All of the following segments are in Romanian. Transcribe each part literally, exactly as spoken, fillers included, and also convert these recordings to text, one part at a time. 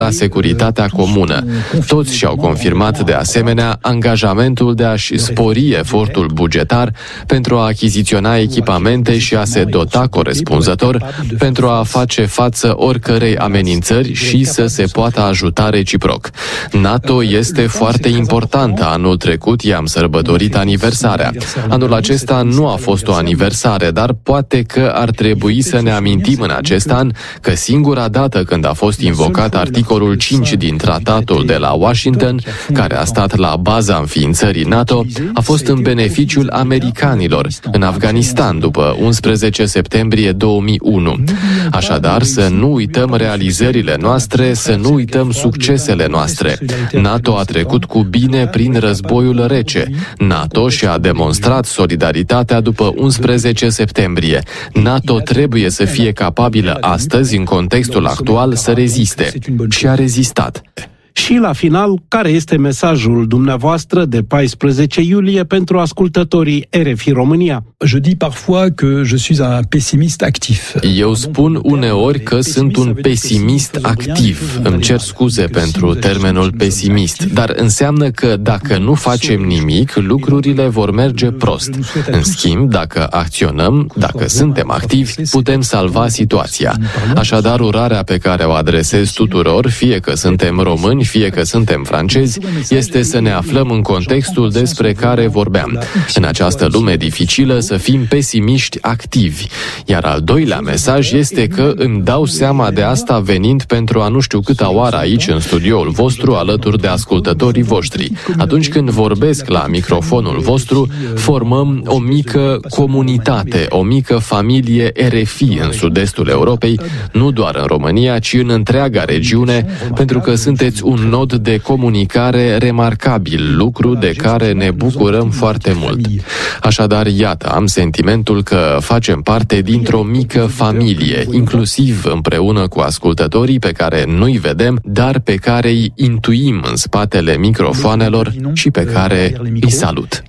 la securitatea comună. Toți și-au confirmat de asemenea angajamentul de a-și spori efortul bugetar pentru a achiziționa echipamente și a se dota corespunzător pentru a face față oricărei amenințări și să se poată ajuta reciproc. NATO este foarte importantă. Anul trecut i-am sărbătorit aniversarea. Anul acesta nu a fost o aniversare, dar poate că ar trebui să ne amintim în acest an că singura dată când a fost invocat articolul cinci din tratatul de la Washington, care a stat la baza înființării NATO, a fost în beneficiul americanilor, în Afganistan, după unsprezece septembrie două mii unu. Așadar, să nu uităm realizările noastre, să nu uităm succesele noastre. NATO a trecut cu bine prin războiul rece. NATO și-a demonstrat solidaritatea după unsprezece septembrie. NATO trebuie să fie capabilă astăzi, în contextul actual, să reziste. Și a rezistat. Și la final, care este mesajul dumneavoastră de paisprezece iulie pentru ascultătorii R F I România? Je dis parfois que je suis un pessimiste actif. Eu spun uneori că sunt un pesimist activ. Îmi cer scuze pentru termenul pesimist, dar înseamnă că dacă nu facem nimic, lucrurile vor merge prost. În schimb, dacă acționăm, dacă suntem activi, putem salva situația. Așadar, urarea pe care o adresez tuturor, fie că suntem români, fie că suntem francezi, este să ne aflăm în contextul despre care vorbeam. În această lume dificilă să fim pesimiști activi. Iar al doilea mesaj este că îmi dau seama de asta venind pentru a nu știu câta oară aici în studioul vostru alături de ascultătorii voștri. Atunci când vorbesc la microfonul vostru, formăm o mică comunitate, o mică familie R F I în sud-estul Europei, nu doar în România, ci în întreaga regiune, pentru că sunteți un nod de comunicare remarcabil, lucru de care ne bucurăm foarte mult. Așadar, iată, am sentimentul că facem parte dintr-o mică familie, inclusiv împreună cu ascultătorii pe care nu-i vedem, dar pe care îi intuim în spatele microfoanelor și pe care îi salut.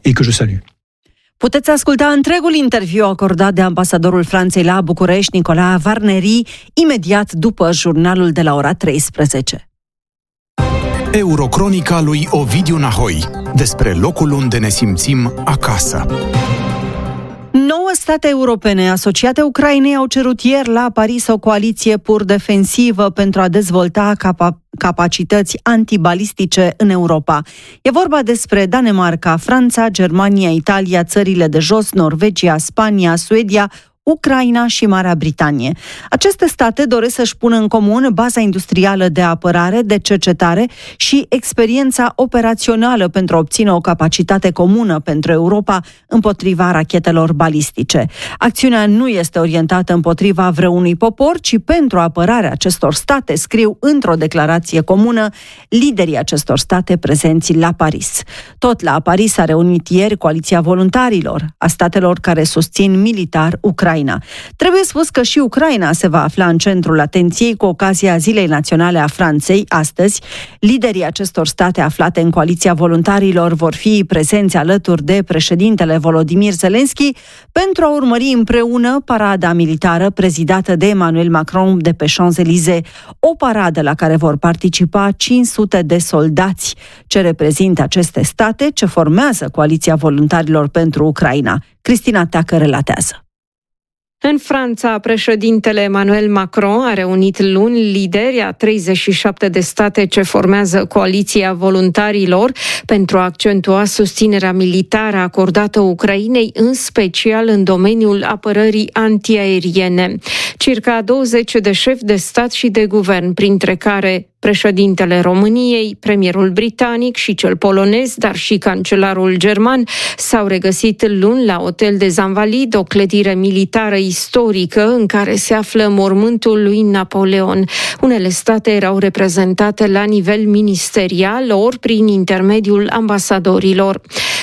Puteți asculta întregul interviu acordat de ambasadorul Franței la București, Nicolas Varneri, imediat după jurnalul de la ora treisprezece. Eurocronica lui Ovidiu Nahoi, despre locul unde ne simțim acasă. Nouă state europene asociate Ucrainei au cerut ieri la Paris o coaliție pur defensivă pentru a dezvolta capa- capacități antibalistice în Europa. E vorba despre Danemarca, Franța, Germania, Italia, țările de jos, Norvegia, Spania, Suedia, Ucraina și Marea Britanie. Aceste state doresc să-și pună în comun baza industrială de apărare, de cercetare și experiența operațională pentru a obține o capacitate comună pentru Europa împotriva rachetelor balistice. Acțiunea nu este orientată împotriva vreunui popor, ci pentru apărarea acestor state, scriu într-o declarație comună liderii acestor state prezenți la Paris. Tot la Paris a reunit ieri coaliția voluntarilor a statelor care susțin militar Ucraina. Trebuie spus că și Ucraina se va afla în centrul atenției cu ocazia Zilei Naționale a Franței. Astăzi, liderii acestor state aflate în coaliția voluntarilor vor fi prezenți alături de președintele Volodymyr Zelensky pentru a urmări împreună parada militară prezidată de Emmanuel Macron de pe Champs-Élysées, o paradă la care vor participa cinci sute de soldați ce reprezintă aceste state ce formează coaliția voluntarilor pentru Ucraina. Cristina Teacă relatează. În Franța, președintele Emmanuel Macron a reunit luni lideri a treizeci și șapte de state ce formează coaliția voluntarilor pentru a accentua susținerea militară acordată Ucrainei, în special în domeniul apărării antiaeriene. Circa douăzeci de șefi de stat și de guvern, printre care președintele României, premierul britanic și cel polonez, dar și cancelarul german, s-au regăsit luni la Hotel des Invalides, o clădire militară istorică în care se află mormântul lui Napoleon. Unele state erau reprezentate la nivel ministerial ori prin intermediul ambasadorilor.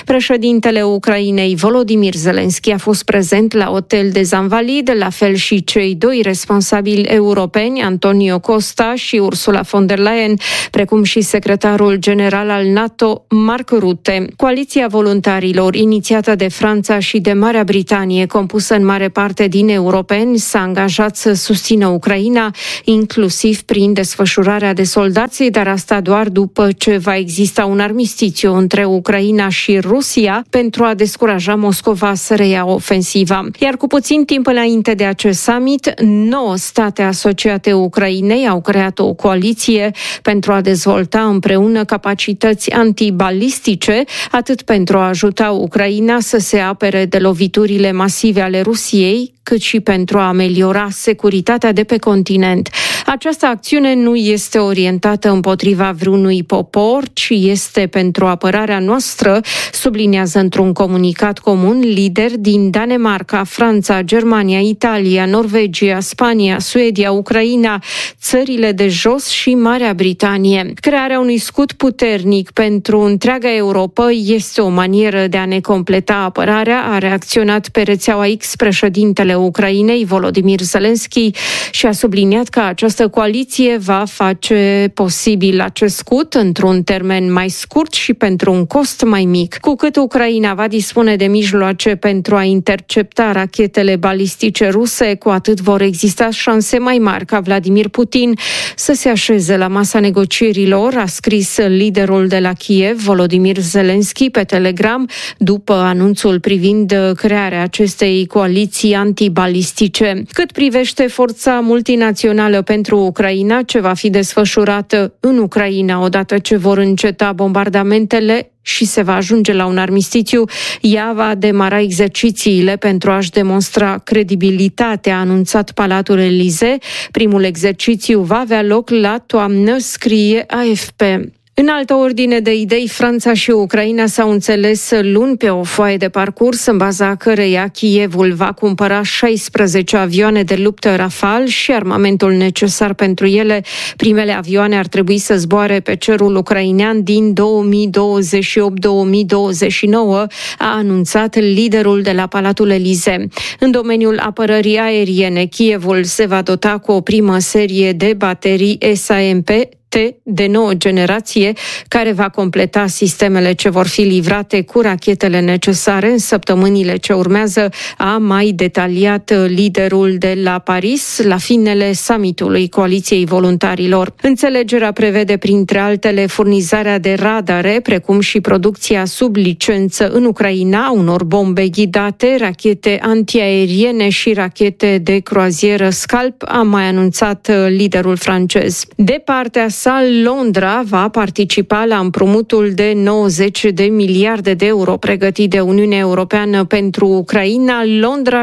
Președintele Ucrainei, Volodymyr Zelensky, a fost prezent la Hotel des Invalides, la fel și cei doi responsabili europeni, Antonio Costa și Ursula von der Leyen, precum și secretarul general al NATO, Mark Rutte. Coaliția voluntarilor, inițiată de Franța și de Marea Britanie, compusă în mare parte din europeni, s-a angajat să susțină Ucraina, inclusiv prin desfășurarea de soldați, dar asta doar după ce va exista un armistițiu între Ucraina și Rusia pentru a descuraja Moscova să reia ofensiva. Iar cu puțin timp înainte de acest summit, nouă state asociate Ucrainei au creat o coaliție pentru a dezvolta împreună capacități antibalistice, atât pentru a ajuta Ucraina să se apere de loviturile masive ale Rusiei, cât și pentru a ameliora securitatea de pe continent. Această acțiune nu este orientată împotriva vreunui popor, ci este pentru apărarea noastră, subliniază într-un comunicat comun lideri din Danemarca, Franța, Germania, Italia, Norvegia, Spania, Suedia, Ucraina, țările de jos și Marea Britanie. Crearea unui scut puternic pentru întreaga Europa este o manieră de a ne completa apărarea, a reacționat pe rețeaua X președintele Ucrainei, Volodymyr Zelensky, și a subliniat că această coaliție va face posibil acest scut într-un termen mai scurt și pentru un cost mai mic. Cu cât Ucraina va dispune de mijloace pentru a intercepta rachetele balistice ruse, cu atât vor exista șanse mai mari ca Vladimir Putin să se așeze la masa negocierilor, a scris liderul de la Kiev, Volodymyr Zelensky, pe Telegram, după anunțul privind crearea acestei coaliții antibalistice. Cât privește forța multinațională pentru Ucraina, ce va fi desfășurată în Ucraina odată ce vor înceta bombardamentele și se va ajunge la un armistițiu, ea va demara exercițiile pentru a-și demonstra credibilitatea, a anunțat Palatul Elysee. Primul exercițiu va avea loc la toamnă, scrie A F P. În altă ordine de idei, Franța și Ucraina s-au înțeles luni pe o foaie de parcurs în baza căreia Kievul va cumpăra șaisprezece avioane de luptă Rafale și armamentul necesar pentru ele. Primele avioane ar trebui să zboare pe cerul ucrainean din două mii douăzeci și opt două mii douăzeci și nouă, a anunțat liderul de la Palatul Elysee. În domeniul apărării aeriene, Kievul se va dota cu o primă serie de baterii S A M P T de nouă generație, care va completa sistemele ce vor fi livrate cu rachetele necesare în săptămânile ce urmează, a mai detaliat liderul de la Paris la finele summitului Coaliției Voluntarilor. Înțelegerea prevede, printre altele, furnizarea de radare, precum și producția sub licență în Ucraina, unor bombe ghidate, rachete antiaeriene și rachete de croazieră Scalp, a mai anunțat liderul francez. De partea sa, Londra va participa la împrumutul de nouăzeci de miliarde de euro pregătit de Uniunea Europeană pentru Ucraina. Londra.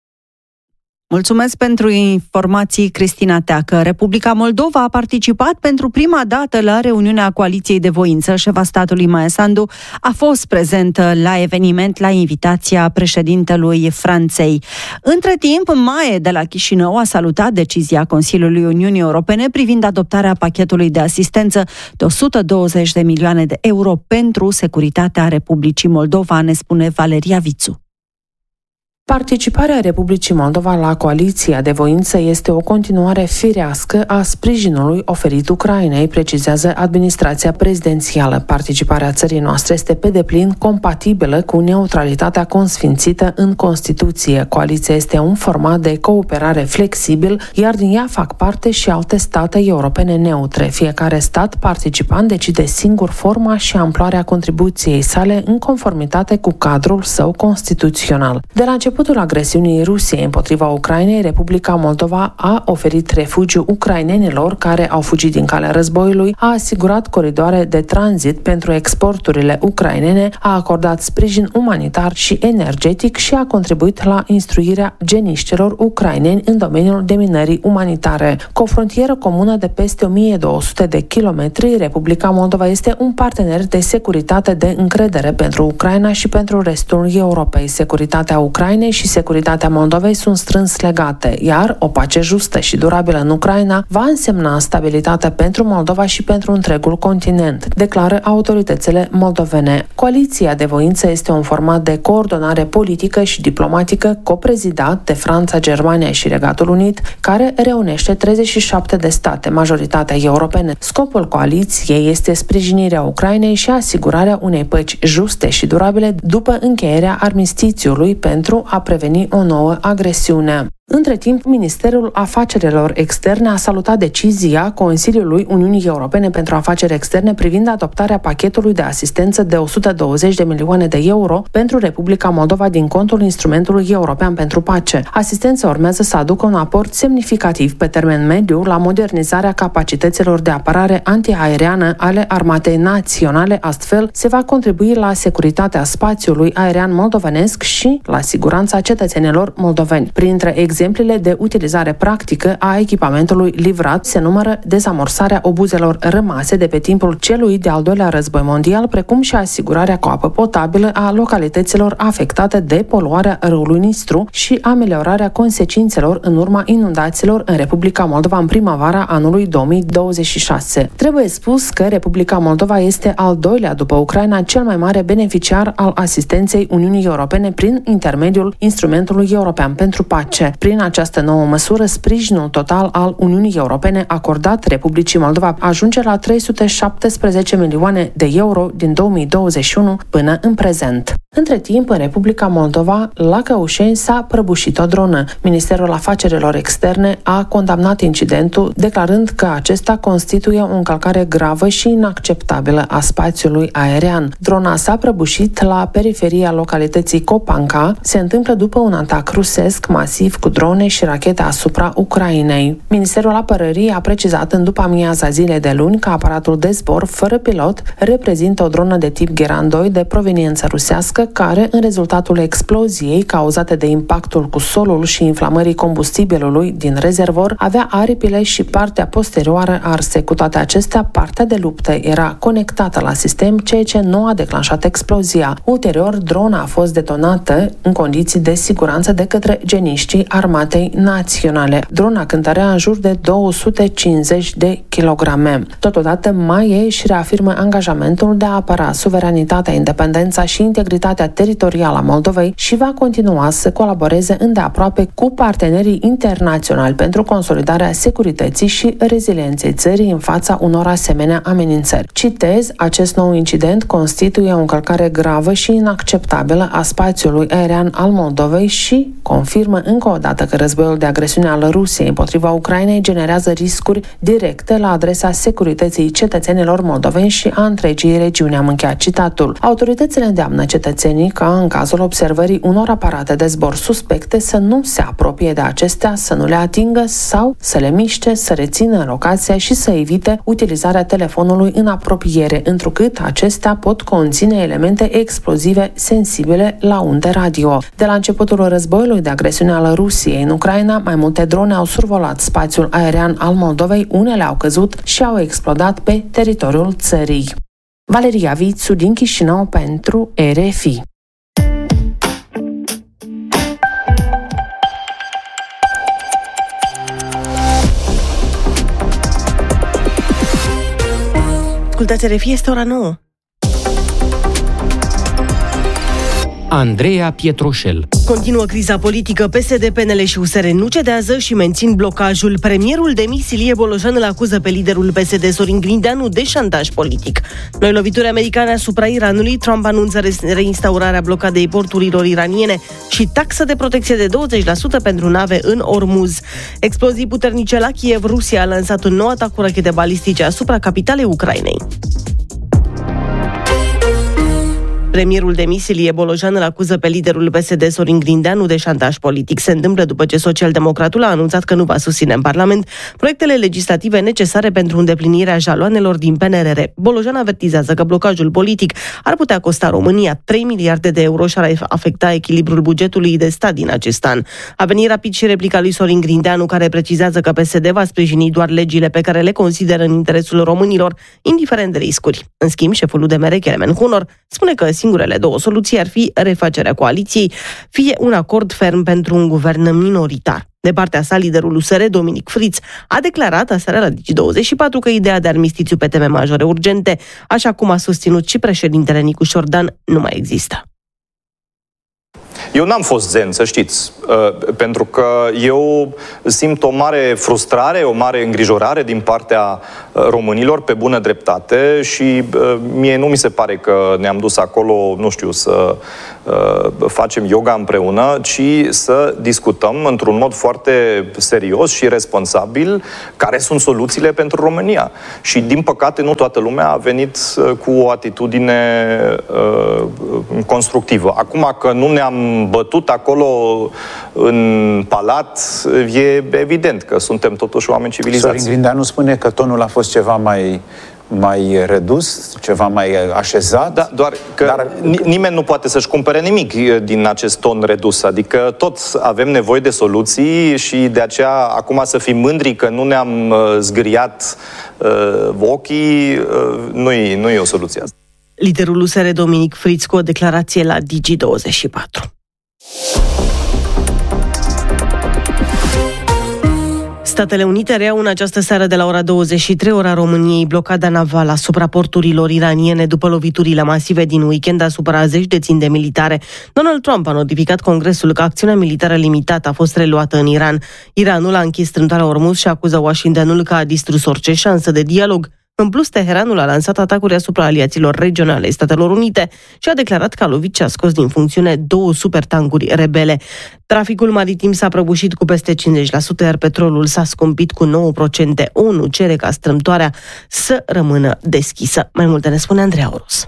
Mulțumesc pentru informații, Cristina Teacă. Republica Moldova a participat pentru prima dată la reuniunea Coaliției de Voință. Șefa statului Maia Sandu a fost prezentă la eveniment la invitația președintelui Franței. Între timp, Maie de la Chișinău a salutat decizia Consiliului Uniunii Europene privind adoptarea pachetului de asistență de o sută douăzeci de milioane de euro pentru securitatea Republicii Moldova, ne spune Valeria Vițu. Participarea Republicii Moldova la Coaliția de Voință este o continuare firească a sprijinului oferit Ucrainei, precizează administrația prezidențială. Participarea țării noastre este pe deplin compatibilă cu neutralitatea consfințită în Constituție. Coaliția este un format de cooperare flexibil, iar din ea fac parte și alte state europene neutre. Fiecare stat participant decide singur forma și amploarea contribuției sale în conformitate cu cadrul său constituțional. De la început începutul agresiunii Rusiei împotriva Ucrainei, Republica Moldova a oferit refugiu ucrainenilor care au fugit din calea războiului, a asigurat coridoare de tranzit pentru exporturile ucrainene, a acordat sprijin umanitar și energetic și a contribuit la instruirea geniștilor ucraineni în domeniul deminării umanitare. Cu o frontieră comună de peste o mie două sute de kilometri, Republica Moldova este un partener de securitate de încredere pentru Ucraina și pentru restul Europei. Securitatea Ucrainei Ucrainei și securitatea Moldovei sunt strâns legate, iar o pace justă și durabilă în Ucraina va însemna stabilitate pentru Moldova și pentru întregul continent, declară autoritățile moldovene. Coaliția de voință este un format de coordonare politică și diplomatică coprezidat de Franța, Germania și Regatul Unit, care reunește treizeci și șapte de state, majoritatea europene. Scopul coaliției este sprijinirea Ucrainei și asigurarea unei păci juste și durabile după încheierea armistițiului pentru a preveni o nouă agresiune. Între timp, Ministerul Afacerilor Externe a salutat decizia Consiliului Uniunii Europene pentru Afaceri Externe privind adoptarea pachetului de asistență de o sută douăzeci de milioane de euro pentru Republica Moldova din contul Instrumentului European pentru Pace. Asistența urmează să aducă un aport semnificativ pe termen mediu la modernizarea capacităților de apărare antiaeriană ale Armatei Naționale, astfel se va contribui la securitatea spațiului aerian moldovenesc și la siguranța cetățenilor moldoveni. Printre exemplele de utilizare practică a echipamentului livrat se numără dezamorsarea obuzelor rămase de pe timpul celui de-al doilea război mondial, precum și asigurarea cu apă potabilă a localităților afectate de poluarea râului Nistru și ameliorarea consecințelor în urma inundațiilor în Republica Moldova în primăvara anului două mii douăzeci și șase. Trebuie spus că Republica Moldova este al doilea după Ucraina cel mai mare beneficiar al asistenței Uniunii Europene prin intermediul Instrumentului European pentru Pace. Prin această nouă măsură, sprijinul total al Uniunii Europene acordat Republicii Moldova ajunge la trei sute șaptesprezece milioane de euro din două mii douăzeci și unu până în prezent. Între timp, în Republica Moldova, la Căușeni s-a prăbușit o dronă. Ministerul Afacerilor Externe a condamnat incidentul, declarând că acesta constituie o încălcare gravă și inacceptabilă a spațiului aerian. Drona s-a prăbușit la periferia localității Copanca. Se întâmplă după un atac rusesc masiv cu drone și rachete asupra Ucrainei. Ministerul Apărării a precizat în după amiaza zilei de luni că aparatul de zbor fără pilot reprezintă o dronă de tip Geran doi de proveniență rusească, care, în rezultatul exploziei cauzate de impactul cu solul și inflamării combustibilului din rezervor, avea aripile și partea posterioară arse. Cu toate acestea, partea de luptă era conectată la sistem, ceea ce nu a declanșat explozia. Ulterior, drona a fost detonată în condiții de siguranță de către geniștii Armatei Naționale. Drona cântărea în jur de două sute cincizeci de kilograme. Totodată, M A E își reafirmă angajamentul de a apăra suveranitatea, independența și integritatea teritorială a Moldovei și va continua să colaboreze îndeaproape cu partenerii internaționali pentru consolidarea securității și rezilienței țării în fața unor asemenea amenințări. Citez, acest nou incident constituie o încălcare gravă și inacceptabilă a spațiului aerian al Moldovei și confirmă încă o dată că războiul de agresiune al Rusiei împotriva Ucrainei generează riscuri directe la adresa securității cetățenilor moldoveni și a întregii regiuni. Am încheiat citatul. Autoritățile îndeamnă cetățenii ca, în cazul observării unor aparate de zbor suspecte, să nu se apropie de acestea, să nu le atingă sau să le miște, să rețină în locația și să evite utilizarea telefonului în apropiere, întrucât acestea pot conține elemente explozive sensibile la unde radio. De la începutul războiului de agresiune al Rusiei în Ucraina, mai multe drone au survolat spațiul aerian al Moldovei, unele au căzut și au explodat pe teritoriul țării. Valeria Vițu din Chișinău pentru R F I. Ascultați R F I, este ora nouă. Andreea Pietroșel. Continuă criza politică, P S D, P N L și U S R nu cedează și mențin blocajul. Premierul demis Ilie Bolojan îl acuză pe liderul P S D Sorin Grindeanu de șantaj politic. Noi lovituri americane asupra Iranului, Trump anunță reinstaurarea blocadei porturilor iraniene și taxă de protecție de douăzeci la sută pentru nave în Ormuz. Explozii puternice la Kiev, Rusia a lansat un nou atac cu rachete balistice asupra capitalei Ucrainei. Premierul demis Ilie Bolojan îl acuză pe liderul P S D Sorin Grindeanu de șantaj politic. Se întâmplă după ce socialdemocratul a anunțat că nu va susține în Parlament proiectele legislative necesare pentru îndeplinirea jaloanelor din P N R R. Bolojan avertizează că blocajul politic ar putea costa România trei miliarde de euro și ar afecta echilibrul bugetului de stat din acest an. A venit rapid și replica lui Sorin Grindeanu, care precizează că P S D va sprijini doar legile pe care le consideră în interesul românilor, indiferent de riscuri. În schimb, șeful U D M R, Kelemen Hunor, spune că singurele două soluții ar fi refacerea coaliției, fie un acord ferm pentru un guvern minoritar. De partea sa, liderul U S R, Dominic Friț, a declarat aseară la Digi douăzeci și patru că ideea de armistițiu pe teme majore urgente, așa cum a susținut și președintele Nicu Șordan, nu mai există. Eu n-am fost zen, să știți, pentru că eu simt o mare frustrare, o mare îngrijorare din partea românilor pe bună dreptate și mie nu mi se pare că ne-am dus acolo, nu știu, să facem yoga împreună, ci să discutăm într-un mod foarte serios și responsabil care sunt soluțiile pentru România. Și, din păcate, nu toată lumea a venit cu o atitudine uh, constructivă. Acum că nu ne-am bătut acolo în palat, e evident că suntem totuși oameni civilizați. Sorin Grindeanu spune că tonul a fost ceva mai... mai redus, ceva mai așezat. Da, doar că dar... nimeni nu poate să-și cumpere nimic din acest ton redus. Adică toți avem nevoie de soluții și de aceea acum să fim mândri că nu ne-am zgâriat uh, ochii, uh, nu-i, nu-i o soluție asta. Liderul U S R, Dominic Friț, cu o declarație la Digi douăzeci și patru. Statele Unite reiau în această seară de la ora douăzeci și trei, ora României, blocada navală asupra porturilor iraniene după loviturile masive din weekend asupra zeci de ținte militare. Donald Trump a notificat Congresul că acțiunea militară limitată a fost reluată în Iran. Iranul a închis strâmtoarea Ormuz și acuză Washingtonul că a distrus orice șansă de dialog. În plus, Teheranul a lansat atacuri asupra aliaților regionale ai Statelor Unite și a declarat că a lovit și a scos din funcțiune două supertancuri rebele. Traficul maritim s-a prăbușit cu peste cincizeci la sută, iar petrolul s-a scumpit cu nouă la sută. O N U cere ca strâmtoarea să rămână deschisă. Mai multe ne spune Andreea Oros.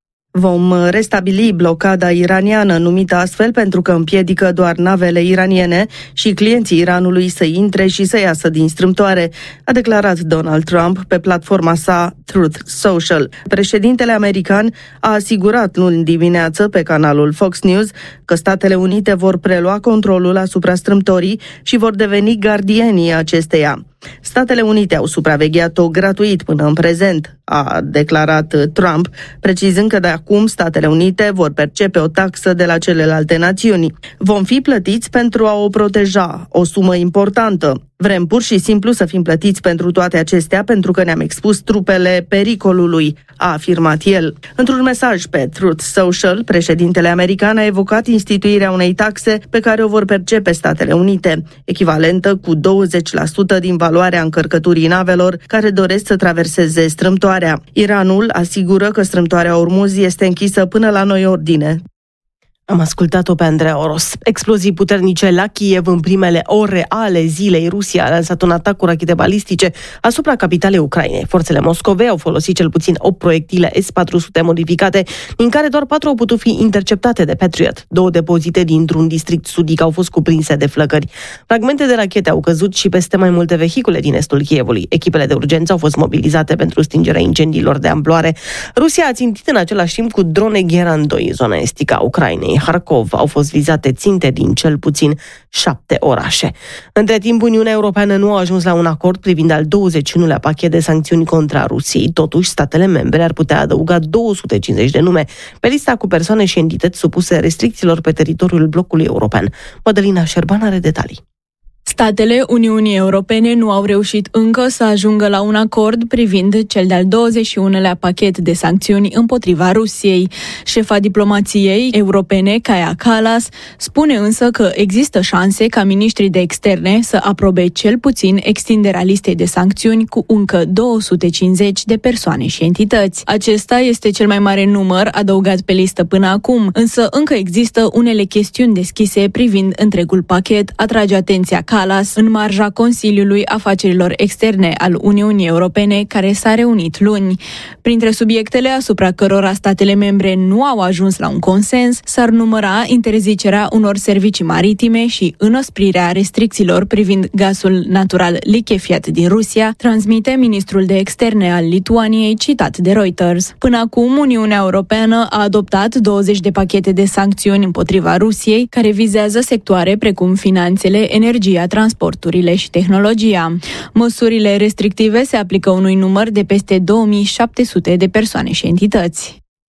Vom restabili blocada iraniană, numită astfel pentru că împiedică doar navele iraniene și clienții Iranului să intre și să iasă din strâmtoare, a declarat Donald Trump pe platforma sa Truth Social. Președintele american a asigurat luni dimineață pe canalul Fox News că Statele Unite vor prelua controlul asupra strâmtorii și vor deveni gardienii acesteia. Statele Unite au supravegheat-o gratuit până în prezent, a declarat Trump, precizând că de acum Statele Unite vor percepe o taxă de la celelalte națiuni. Vom fi plătiți pentru a o proteja, o sumă importantă. Vrem pur și simplu să fim plătiți pentru toate acestea pentru că ne-am expus trupele pericolului, a afirmat el. Într-un mesaj pe Truth Social, președintele american a evocat instituirea unei taxe pe care o vor percepe Statele Unite, echivalentă cu douăzeci la sută din valoarea încărcăturii navelor care doresc să traverseze strâmtoarea. Iranul asigură că strâmtoarea Ormuz este închisă până la noi ordine. Am ascultat-o pe Andreea Oros. Explozii puternice la Kiev în primele ore ale zilei. Rusia a lansat un atac cu rachete balistice asupra capitalei Ucrainei. Forțele Moscovei au folosit cel puțin opt proiectile S patru sute modificate, din care doar patru au putut fi interceptate de Patriot. Două depozite dintr-un district sudic au fost cuprinse de flăcări. Fragmente de rachete au căzut și peste mai multe vehicule din estul Kievului. Echipele de urgență au fost mobilizate pentru stingerea incendiilor de amploare. Rusia a țintit în același timp cu drone Gheran doi, zona estică a Ucrainei. Harkov au fost vizate ținte din cel puțin șapte orașe. Între timp, Uniunea Europeană nu a ajuns la un acord privind al douăzeci și unu-lea pachet de sancțiuni contra Rusiei. Totuși, statele membre ar putea adăuga două sute cincizeci de nume pe lista cu persoane și entități supuse restricțiilor pe teritoriul blocului european. Mădălina Șerban are detalii. Statele Uniunii Europene nu au reușit încă să ajungă la un acord privind cel de-al douăzeci și unulea pachet de sancțiuni împotriva Rusiei. Șefa diplomației europene, Kaja Kallas, spune însă că există șanse ca miniștrii de externe să aprobe cel puțin extinderea listei de sancțiuni cu încă două sute cincizeci de persoane și entități. Acesta este cel mai mare număr adăugat pe listă până acum, însă încă există unele chestiuni deschise privind întregul pachet, atrage atenția Kallas în marja Consiliului Afacerilor Externe al Uniunii Europene, care s-a reunit luni. Printre subiectele asupra cărora statele membre nu au ajuns la un consens s-ar număra interzicerea unor servicii maritime și înăsprirea restricțiilor privind gazul natural lichefiat din Rusia, transmite ministrul de externe al Lituaniei, citat de Reuters. Până acum, Uniunea Europeană a adoptat douăzeci de pachete de sancțiuni împotriva Rusiei, care vizează sectoare precum finanțele, energia, transporturile și tehnologia. Măsurile restrictive se aplică unui număr de peste două mii șapte sute de persoane și entități.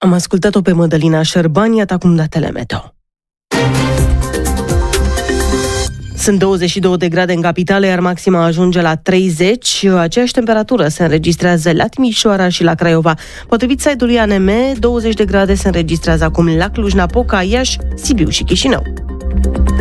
Am ascultat-o pe Mădălina Șerbani, iată acum datele meteo. Sunt douăzeci și două de grade în capitală, iar maxima ajunge la treizeci. Aceeași temperatură se înregistrează la Timișoara și la Craiova. Potrivit site-ului A N M, douăzeci de grade se înregistrează acum la Cluj-Napoca, Iași, Sibiu și Chișinău.